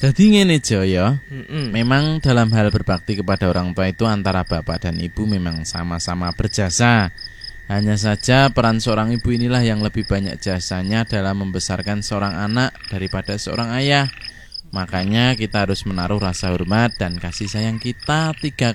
Jadi ngene Jo ya. Memang dalam hal berbakti kepada orang tua itu antara bapak dan ibu memang sama-sama berjasa. Hanya saja peran seorang ibu inilah yang lebih banyak jasanya dalam membesarkan seorang anak daripada seorang ayah. Makanya kita harus menaruh rasa hormat dan kasih sayang kita 3